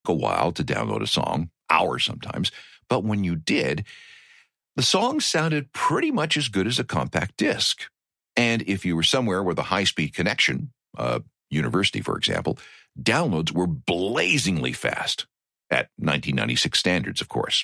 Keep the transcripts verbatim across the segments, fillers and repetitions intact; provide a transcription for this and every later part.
a while to download a song, hours sometimes, but when you did, the song sounded pretty much as good as a compact disc. And if you were somewhere with a high-speed connection, a university, for example, downloads were blazingly fast, at nineteen ninety-six standards, of course.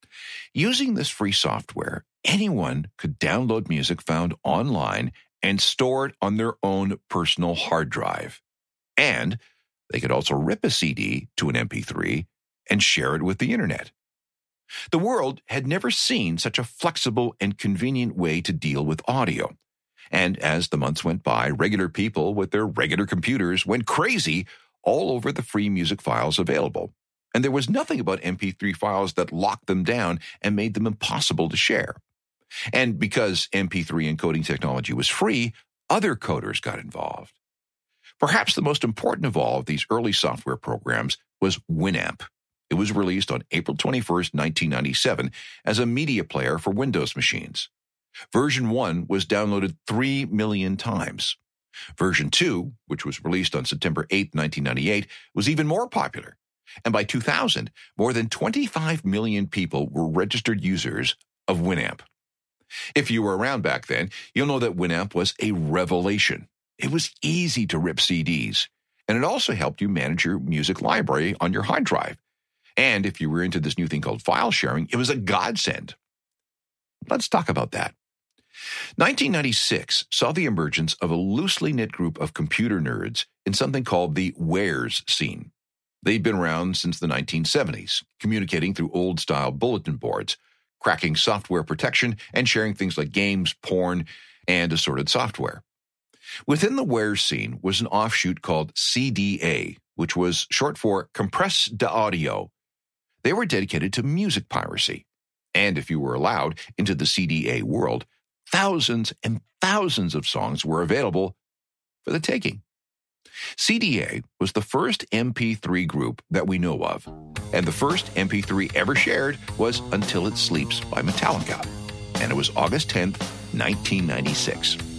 Using this free software, anyone could download music found online and store it on their own personal hard drive. And they could also rip a C D to an M P three and share it with the internet. The world had never seen such a flexible and convenient way to deal with audio. And as the months went by, regular people with their regular computers went crazy all over the free music files available. And there was nothing about M P three files that locked them down and made them impossible to share. And because M P three encoding technology was free, other coders got involved. Perhaps the most important of all of these early software programs was Winamp. It was released on April twenty-first, nineteen ninety-seven, as a media player for Windows machines. Version one was downloaded three million times. Version two, which was released on September eighth, nineteen ninety-eight, was even more popular. And by two thousand, more than twenty-five million people were registered users of Winamp. If you were around back then, you'll know that Winamp was a revelation. It was easy to rip C Ds, and it also helped you manage your music library on your hard drive. And if you were into this new thing called file sharing, it was a godsend. Let's talk about that. nineteen ninety-six saw the emergence of a loosely knit group of computer nerds in something called the Wares scene. They'd been around since the nineteen seventies, communicating through old-style bulletin boards, cracking software protection, and sharing things like games, porn, and assorted software. Within the Wares scene was an offshoot called C D A, which was short for Compress de Audio. They were dedicated to music piracy. And if you were allowed into the C D A world, thousands and thousands of songs were available for the taking. C D A was the first M P three group that we know of, and the first M P three ever shared was Until It Sleeps by Metallica, and it was August tenth, nineteen ninety-six.